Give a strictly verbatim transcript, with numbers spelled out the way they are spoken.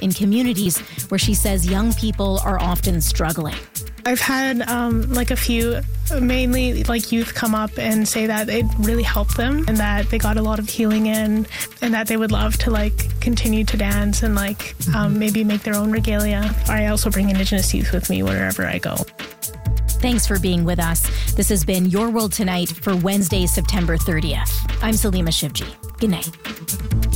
in communities where she says young people are often struggling. I've had um, like a few, mainly like youth, come up and say that it really helped them and that they got a lot of healing in and that they would love to like continue to dance and like um, maybe make their own regalia. I also bring Indigenous youth with me wherever I go. Thanks for being with us. This has been Your World Tonight for Wednesday, September thirtieth. I'm Salima Shivji. Good night.